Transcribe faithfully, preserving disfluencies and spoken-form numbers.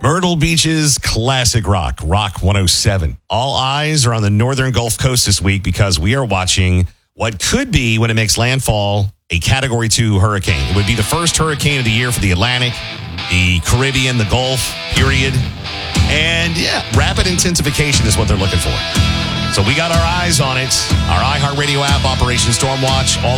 Myrtle Beach's classic rock, Rock one oh seven. All eyes are on the northern Gulf Coast this week because we are watching what could be, when it makes landfall, a Category two hurricane. It would be the first hurricane of the year for the Atlantic, the Caribbean, the Gulf, period. And yeah, rapid intensification is what they're looking for. So we got our eyes on it. Our iHeartRadio app, Operation Stormwatch, all